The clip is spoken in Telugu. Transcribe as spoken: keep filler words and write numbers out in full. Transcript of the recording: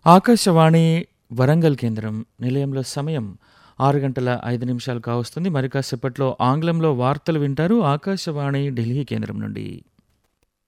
ఆకాశవాణి వరంగల్ కేంద్రం నిలయంలో సమయం ఆరు గంటల ఐదు నిమిషాలు కావస్తుంది. మరి కాసేపట్లో ఆంగ్లంలో వార్తలు వింటారు ఆకాశవాణి ఢిల్లీ కేంద్రం నుండి.